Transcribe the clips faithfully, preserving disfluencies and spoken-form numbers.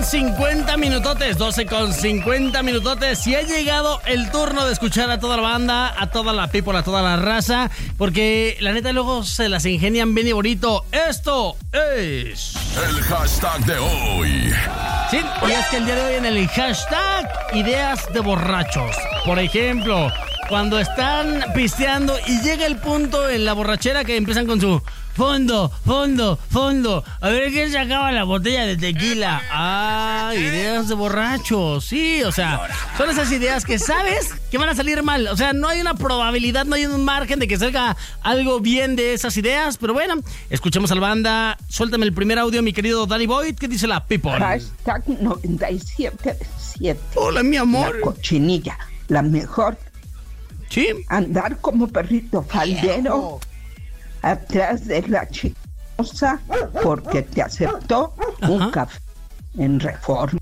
cincuenta minutotes, doce con cincuenta minutotes. Y ha llegado el turno de escuchar a toda la banda, a toda la people, a toda la raza. Porque la neta luego se las ingenian bien y bonito. Esto es... el hashtag de hoy. Sí, y es que el día de hoy en el hashtag ideas de borrachos. Por ejemplo, cuando están pisteando y llega el punto en la borrachera que empiezan con su... fondo, fondo, fondo. A ver quién se acaba la botella de tequila. Ah, ideas de borrachos. Sí, o sea, son esas ideas que sabes que van a salir mal. O sea, no hay una probabilidad, no hay un margen de que salga algo bien de esas ideas. Pero bueno, escuchemos a la banda. Suéltame el primer audio, mi querido Danny Boyd. ¿Qué dice la people? Hashtag noventa y siete siete. Hola, mi amor. La cochinilla, la mejor. Sí. Andar como perrito faldero atrás de la chicosa porque te aceptó Ajá. un café en Reforma.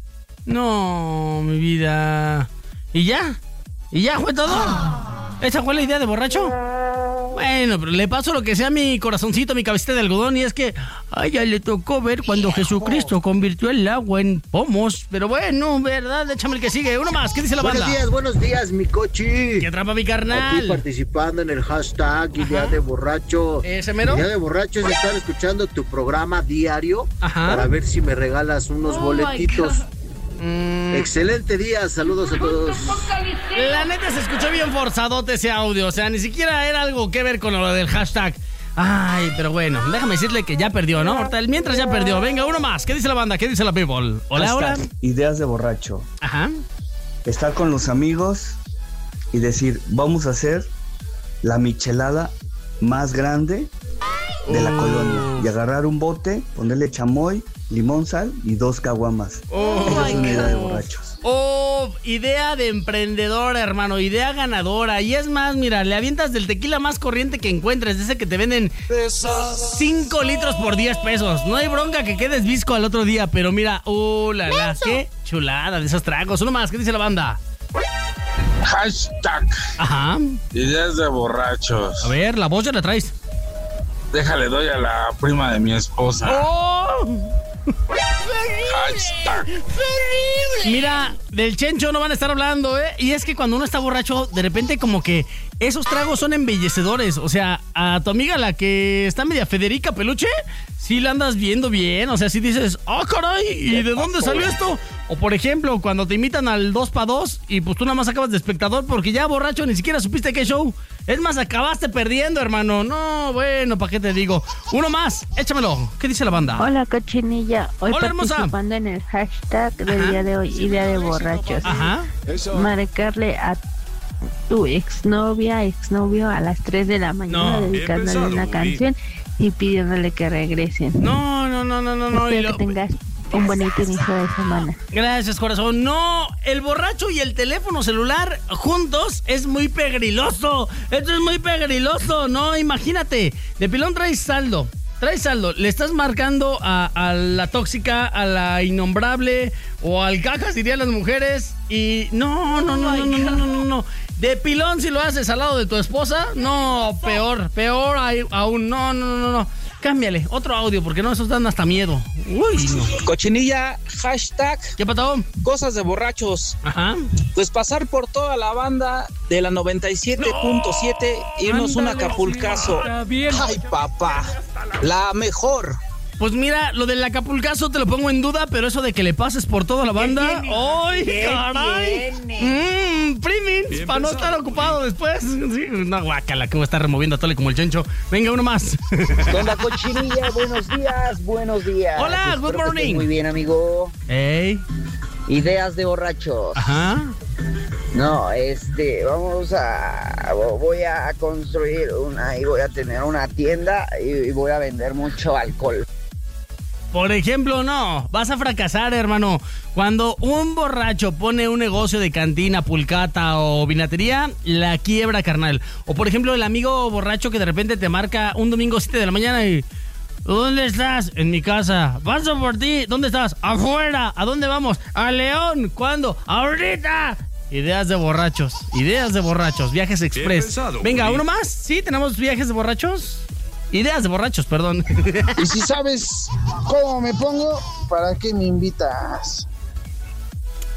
No, mi vida. ¿Y ya? ¿Y ya fue todo? ¿Esa fue la idea de borracho? Bueno, pero le paso lo que sea a mi corazoncito, mi cabecita de algodón, y es que a ella le tocó ver cuando Jesucristo convirtió el agua en pomos. Pero bueno, ¿verdad? Échame el que sigue. Uno más, ¿qué dice la banda? Buenos días, buenos días, mi cochi. ¿Qué trampa, mi carnal? Aquí participando en el hashtag Ajá. Idea de Borracho. ¿Ese mero? Idea de Borracho es estar escuchando tu programa diario Ajá. para ver si me regalas unos oh boletitos. Mm. Excelente día, saludos a todos. La neta se escuchó bien forzadote ese audio, o sea, ni siquiera era algo que ver con lo del hashtag. Ay, pero bueno, déjame decirle que ya perdió, ¿no? Ahorita, mientras ya perdió. Venga, uno más. ¿Qué dice la banda? ¿Qué dice la people? Hola, hashtag hola. Ideas de borracho. Ajá. Estar con los amigos y decir, vamos a hacer la michelada más grande de la oh. colonia. Y agarrar un bote, ponerle chamoy, limón, sal y dos caguamas. Oh, Esa es una idea de borrachos. Oh, idea de emprendedora, hermano, idea ganadora. Y es más, mira, le avientas del tequila más corriente que encuentres, de ese que te venden cinco litros por diez pesos. No hay bronca que quedes visco al otro día, pero mira, uh, la, la, qué chulada de esos tragos. Uno más, ¿qué dice la banda? Hashtag Ajá. Ideas de borrachos. A ver, la voz ya la traes. Déjale, doy a la prima de mi esposa. ¡Oh! Hashtag. Mira, del Chencho no van a estar hablando, ¿eh? Y es que cuando uno está borracho, de repente como que esos tragos son embellecedores. O sea, a tu amiga, la que está media Federica Peluche, sí la andas viendo bien. O sea, sí dices, ¡ah, oh, caray! ¿Y de dónde salió esto? O por ejemplo, cuando te invitan al dos pa' dos y pues tú nada más acabas de espectador porque ya borracho ni siquiera supiste qué show. Es más, acabaste perdiendo, hermano. No, bueno, ¿para qué te digo? Uno más, échamelo. ¿Qué dice la banda? Hola, cochinilla. Hoy Hola, participando hermosa. en el hashtag del Ajá. día de hoy, idea de borrachos. Ajá. Marcarle a tu exnovia, exnovio a las tres de la mañana, no, dedicándole una canción y pidiéndole que regresen. No, no, no, no, no, no. Espero lo... que tengas un bonito inicio de semana. Gracias, corazón. No, el borracho y el teléfono celular juntos es muy pegriloso. Esto es muy pegriloso, no, imagínate. De pilón traes saldo. Traes saldo, le estás marcando a, a la tóxica, a la innombrable o al cajas, dirían las mujeres. Y no, no, no, no, no, no, no, no, no. De pilón si lo haces al lado de tu esposa, no, peor, peor aún, no, no, no, no. Cámbiale, otro audio, porque no, esos dan hasta miedo. Uy, no. Cochinilla, hashtag. ¿Qué patado? Cosas de borrachos. Ajá. Pues pasar por toda la banda de la noventa y siete punto siete, no, irnos un acapulcazo. Ay, papá, la mejor. Pues mira, lo del acapulcazo te lo pongo en duda, pero eso de que le pases por toda la banda. ¡Ay, caray! Mmm, primins, para no estar ocupado después. Sí, una guácala que me está removiendo a Tole como el Chencho. Venga, uno más. Con la cochinilla, buenos días, buenos días. Hola, good morning. Muy bien, amigo. Hey. Ideas de borrachos. Ajá. No, este, vamos a, voy a construir una y voy a tener una tienda y voy a vender mucho alcohol. Por ejemplo, no, vas a fracasar, hermano. Cuando un borracho pone un negocio de cantina, pulcata o vinatería, la quiebra, carnal. O por ejemplo, el amigo borracho que de repente te marca un domingo siete de la mañana y... ¿Dónde estás? En mi casa. Paso por ti. ¿Dónde estás? Afuera. ¿A dónde vamos? A León. ¿Cuándo? ¡Ahorita! Ideas de borrachos. Ideas de borrachos. Viajes express. Venga, ¿uno más? ¿Sí? ¿Tenemos viajes de borrachos? Ideas de borrachos, perdón. Y si sabes cómo me pongo, ¿para qué me invitas?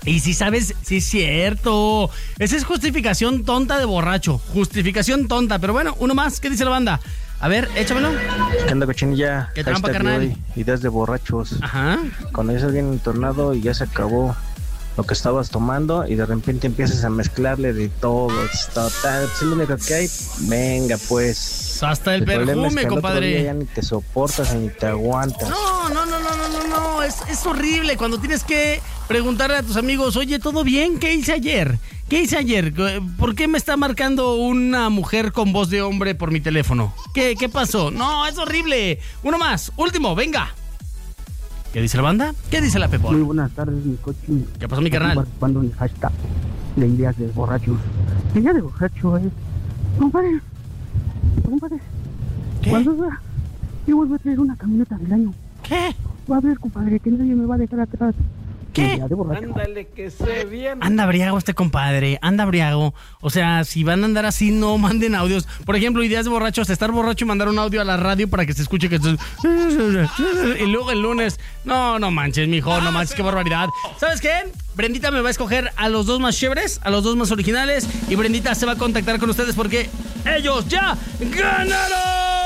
Y si sabes, sí es cierto. Esa es justificación tonta de borracho. Justificación tonta. Pero bueno, uno más. ¿Qué dice la banda? A ver, échamelo. ¿Qué onda, cochinilla? ¿Qué trampa, carnal? De hoy, ideas de borrachos. Ajá. Cuando ya estás bien entornado y ya se acabó lo que estabas tomando y de repente empiezas a mezclarle de todo. Total, es lo único que hay. Venga, pues. Hasta el, el perfume, es que compadre. Otro día ya ni te soportas ni te aguantas. No, no, no, no, no, no, no. Es, es horrible cuando tienes que preguntarle a tus amigos, oye, ¿todo bien? ¿Qué hice ayer? ¿Qué hice ayer? ¿Por qué me está marcando una mujer con voz de hombre por mi teléfono? ¿Qué, qué pasó? No, es horrible. Uno más, último, venga. ¿Qué dice la banda? ¿Qué dice la Pepón? Muy buenas tardes, mi coche. ¿Qué pasó, mi carnal? Participando en el hashtag de ideas de borrachos. La idea de borracho es... Compadre, compadre. ¿Qué? Cuando va, yo vuelvo a traer una camioneta del año. ¿Qué? Va a ver, compadre, que nadie me va a dejar atrás. ¿Qué? Ándale, que se bien. Anda briago este compadre, anda briago. O sea, si van a andar así, no manden audios. Por ejemplo, ideas de borrachos, estar borracho y mandar un audio a la radio para que se escuche que estás... Y luego el lunes, no, no manches, mijo, no manches, qué barbaridad. ¿Sabes qué? Brendita me va a escoger a los dos más chéveres, a los dos más originales, y Brendita se va a contactar con ustedes porque ellos ya ganaron.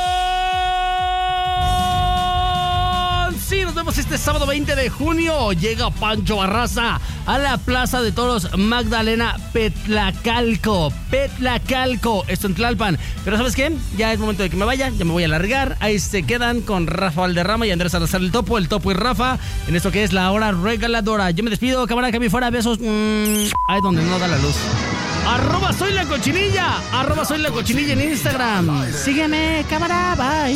Sí, nos vemos este sábado veinte de junio. Llega Pancho Barraza a la Plaza de Toros Magdalena Petlacalco. Petlacalco, esto en Tlalpan. Pero ¿sabes qué? Ya es momento de que me vaya, ya me voy a largar. Ahí se quedan con Rafa Valderrama y Andrés Salazar el Topo, el Topo y Rafa, en esto que es la hora regaladora. Yo me despido, cámara, que a mí fuera, besos. Mm, ahí donde no da la luz. Arroba soy la cochinilla. Arroba soy la cochinilla en Instagram. Sígueme, cámara, bye.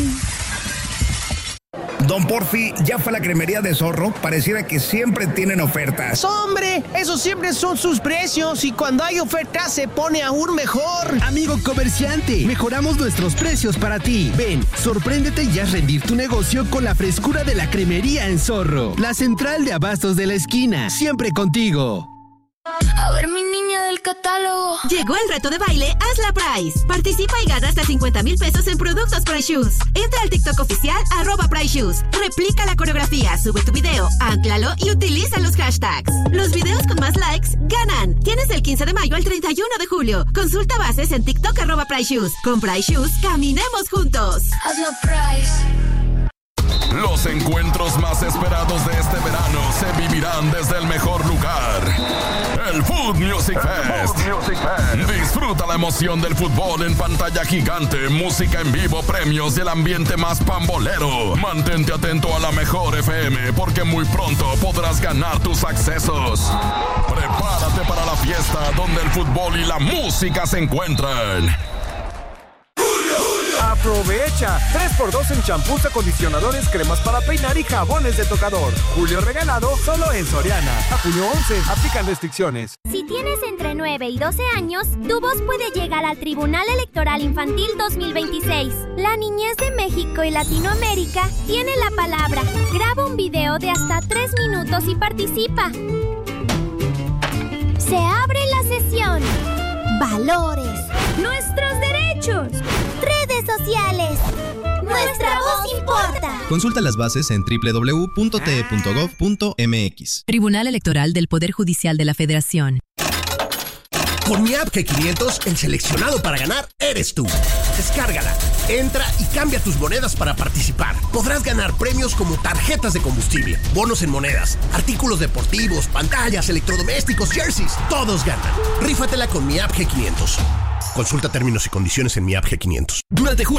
Don Porfi, ya fue a la cremería de Zorro. Pareciera que siempre tienen ofertas. ¡Hombre! Esos siempre son sus precios y cuando hay ofertas se pone aún mejor. Amigo comerciante, mejoramos nuestros precios para ti. Ven, sorpréndete y haz rendir tu negocio con la frescura de la cremería en Zorro. La central de abastos de la esquina, siempre contigo. A ver, mi niña del catálogo. Llegó el reto de baile Hazla Price. Participa y gana hasta cincuenta mil pesos en productos Price Shoes. Entra al TikTok oficial arroba Price Shoes. Replica la coreografía, sube tu video, anclalo y utiliza los hashtags. Los videos con más likes ganan. Tienes del quince de mayo al treinta y uno de julio. Consulta bases en TikTok arroba Price Shoes. Con Price Shoes, caminemos juntos. Hazla Price. Los encuentros más esperados de este verano se vivirán desde el mejor lugar, el Food Music Fest. Music Fest. Disfruta la emoción del fútbol en pantalla gigante, música en vivo, premios y el ambiente más pambolero. Mantente atento a la mejor F M porque muy pronto podrás ganar tus accesos. Prepárate para la fiesta donde el fútbol y la música se encuentran. Aprovecha tres por dos en champús, acondicionadores, cremas para peinar y jabones de tocador. Julio regalado solo en Soriana. A junio once, aplican restricciones. Si tienes entre nueve y doce años, tu voz puede llegar al Tribunal Electoral Infantil dos mil veintiséis. La niñez de México y Latinoamérica tiene la palabra. Graba un video de hasta tres minutos y participa. Se abre la sesión. Valores. Nuestros derechos. Redes sociales. Nuestra voz importa. Consulta las bases en doble u doble u doble u punto t e punto gov punto m x. Tribunal Electoral del Poder Judicial de la Federación. Con mi app G quinientos, el seleccionado para ganar eres tú. Descárgala, entra y cambia tus monedas para participar. Podrás ganar premios como tarjetas de combustible, bonos en monedas, artículos deportivos, pantallas, electrodomésticos, jerseys. Todos ganan. Rífatela con mi app G quinientos. Consulta términos y condiciones en mi app G quinientos. Durante